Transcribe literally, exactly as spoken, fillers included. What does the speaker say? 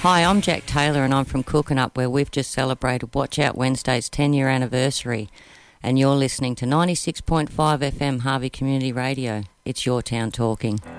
Hi, I'm Jack Taylor and I'm from Cookinup, where we've just celebrated Watch Out Wednesday's ten-year anniversary, and you're listening to ninety-six point five F M Harvey Community Radio. It's your town talking.